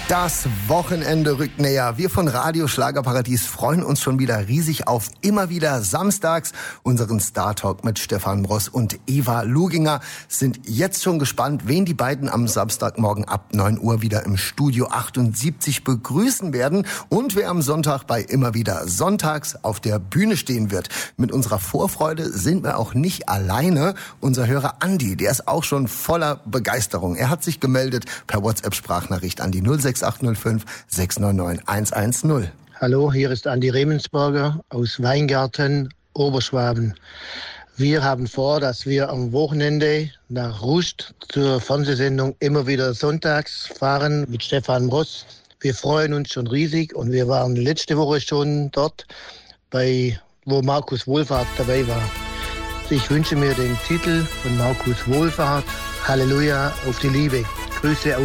Das Wochenende rückt näher. Wir von Radio Schlagerparadies freuen uns schon wieder riesig auf immer wieder samstags unseren Star Talk mit Stefan Bross und Eva Luginger. Sind jetzt schon gespannt, wen die beiden am Samstagmorgen ab 9 Uhr wieder im Studio 78 begrüßen werden und wer am Sonntag bei immer wieder sonntags auf der Bühne stehen wird. Mit unserer Vorfreude sind wir auch nicht alleine. Unser Hörer Andi, der ist auch schon voller Begeisterung. Er hat sich gemeldet per WhatsApp-Sprachnachricht an die 06805 699 110. Hallo, hier ist Andi Remensberger aus Weingarten, Oberschwaben. Wir haben vor, dass wir am Wochenende nach Rust zur Fernsehsendung immer wieder sonntags fahren mit Stefan Bross. Wir freuen uns schon riesig und wir waren letzte Woche schon dort, wo Markus Wohlfahrt dabei war. Ich wünsche mir den Titel von Markus Wohlfahrt, Halleluja auf die Liebe. Grüße aus